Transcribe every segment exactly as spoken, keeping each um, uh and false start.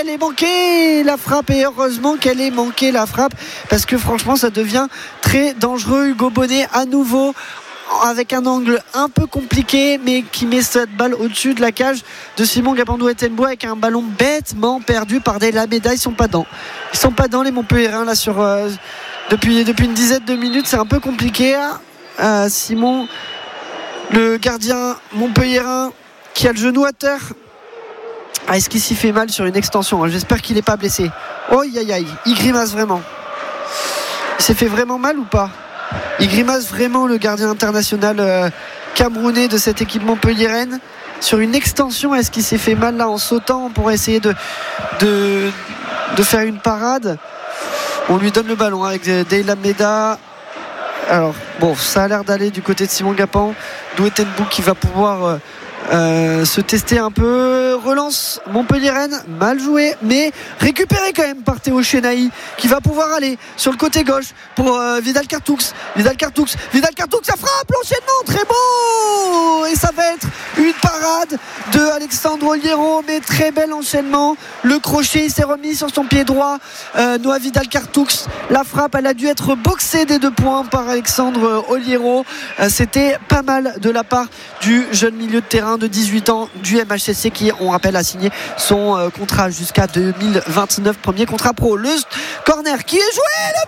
elle est manquée la frappe, et heureusement qu'elle est manquée la frappe, parce que franchement ça devient très dangereux. Hugo Bonnet à nouveau avec un angle un peu compliqué, mais qui met cette balle au-dessus de la cage de Simon Gabandou-Ettenbois, avec un ballon bêtement perdu par De La Méda. Ils sont pas dedans ils sont pas dedans les Montpelliérains là sur euh, depuis, depuis une dizaine de minutes. C'est un peu compliqué. euh, Simon, le gardien montpelliérain, qui a le genou à terre. Ah, est-ce qu'il s'y fait mal sur une extension? J'espère qu'il n'est pas blessé. Oh aïe aïe aïe, il grimace vraiment. Il s'est fait vraiment mal ou pas? Il grimace vraiment, le gardien international euh, camerounais de cette équipe montpelliéraine, sur une extension. Est-ce qu'il s'est fait mal là en sautant pour essayer de, de, de faire une parade? On lui donne le ballon avec De La Méda. Alors bon, ça a l'air d'aller du côté de Simon Gabandou-Ettenbois, qui va pouvoir euh, euh, se tester un peu. Relance montpelliéraine, mal joué, mais récupéré quand même par Théo Chenaille, qui va pouvoir aller sur le côté gauche pour euh, Vidal Cartoux. Vidal Cartoux, Vidal Cartoux, ça frappe, l'enchaînement très beau, et ça va être une parade de Alexandre Oliero, mais très bel enchaînement. Le crochet, il s'est remis sur son pied droit. euh, Noah Vidal Cartoux, la frappe, elle a dû être boxée des deux points par Alexandre Oliero. euh, C'était pas mal de la part du jeune milieu de terrain de dix-huit ans du M H S C, qui, on rappelle, a signé son euh, contrat jusqu'à deux mille vingt-neuf, premier contrat pro. Le corner qui est joué, le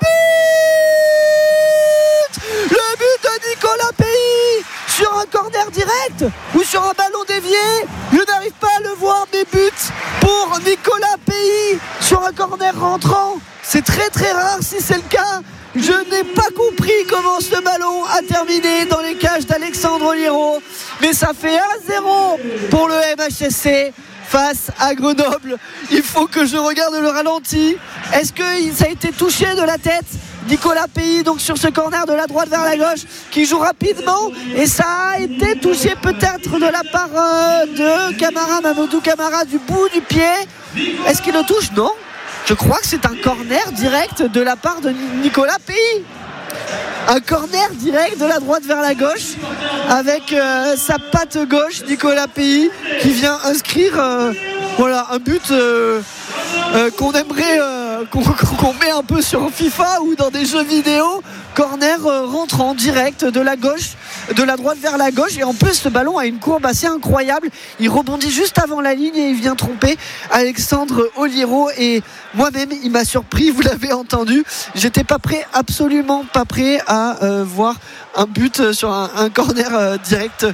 but le but de Nicolas Pays sur un corner direct ou sur un ballon dévié, je n'arrive pas à le voir, mais but pour Nicolas Pays sur un corner rentrant. C'est très très rare si c'est le cas. Je n'ai pas compris comment ce ballon a terminé dans les cages d'Alexandre Oliero, mais ça fait un zéro pour le M H S C face à Grenoble. Il faut que je regarde le ralenti. Est-ce que ça a été touché de la tête, Nicolas Pays, donc sur ce corner de la droite vers la gauche, qui joue rapidement, et ça a été touché peut-être de la part euh, de Camara, Mamadou Camara, du bout du pied. Est-ce qu'il le touche? Non, je crois que c'est un corner direct de la part de Nicolas Pays. Un corner direct de la droite vers la gauche, avec euh, sa patte gauche, Nicolas Pays, qui vient inscrire euh, voilà, un but euh, euh, qu'on aimerait euh, qu'on, qu'on met un peu sur FIFA ou dans des jeux vidéo. Corner euh, rentrant direct de la gauche, de la droite vers la gauche, et en plus ce ballon a une courbe assez incroyable. Il rebondit juste avant la ligne et il vient tromper Alexandre Oliero, et moi-même il m'a surpris, vous l'avez entendu. J'étais pas prêt, absolument pas prêt à euh, voir un but sur un, un corner euh, direct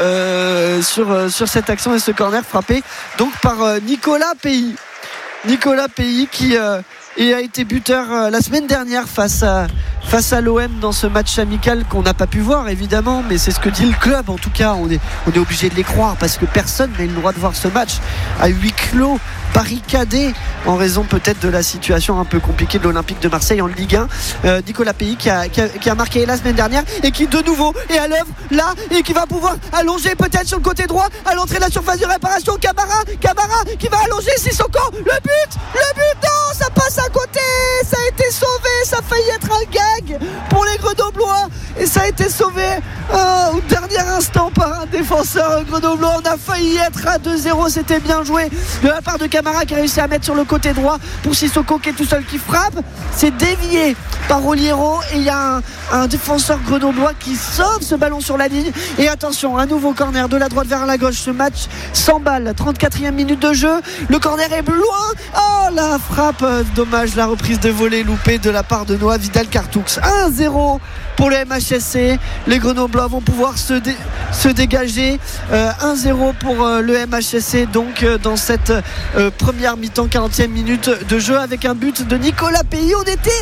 euh, sur, euh, sur cette action, et ce corner frappé donc par euh, Nicolas Pays. Nicolas Pays qui euh, et a été buteur euh, la semaine dernière face à, face à l'O M dans ce match amical qu'on n'a pas pu voir évidemment, mais c'est ce que dit le club. En tout cas, on est, on est obligé de les croire, parce que personne n'a eu le droit de voir ce match à huis clos, barricadé, en raison peut-être de la situation un peu compliquée de l'Olympique de Marseille en Ligue un. euh, Nicolas Pays qui a, qui, a, qui a marqué la semaine dernière, et qui de nouveau est à l'œuvre là, et qui va pouvoir allonger peut-être sur le côté droit à l'entrée de la surface de réparation. Camara, Camara qui va allonger Sissoko, le but, le but, non, ça passe à côté, ça a été sauvé, ça a failli être un gag pour les Grenoblois, et ça a été sauvé euh, au dernier instant par un défenseur grenoblois. On a failli être à deux zéro, c'était bien joué de la part de Camara, qui a réussi à mettre sur le côté droit pour Sissoko, qui est tout seul, qui frappe. C'est dévié par Oliero, et il y a un, un défenseur grenoblois qui sauve ce ballon sur la ligne. Et attention, un nouveau corner de la droite vers la gauche. Ce match sans balle, trente-quatrième minute de jeu, le corner est loin. Oh, la frappe, dommage, la reprise de volée loupée de la part de Noah Vidal Cartoux. un zéro pour le M H S C. Les Grenoblois vont pouvoir se, dé- se dégager. euh, un zéro pour euh, le M H S C, donc euh, dans cette euh, première mi-temps, quarantième minute de jeu, avec un but de Nicolas Pays. On était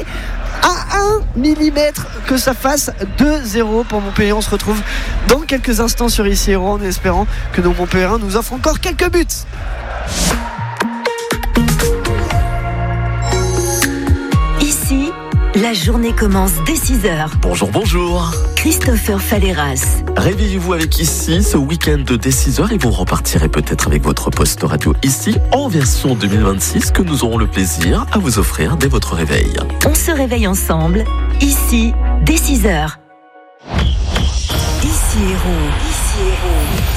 à un millimètre que ça fasse deux zéro pour Montpellier. On se retrouve dans quelques instants sur I C Hérault, en espérant que nos Montpelliérains nous offrent encore quelques buts. Ici, la journée commence dès six heures. Bonjour, bonjour. Christopher Falleras. Réveillez-vous avec Ici ce week-end dès six heures, et vous repartirez peut-être avec votre poste radio Ici en version deux mille vingt-six, que nous aurons le plaisir à vous offrir dès votre réveil. On se réveille ensemble, ici, dès six heures. Ici Hérault. Ici Hérault.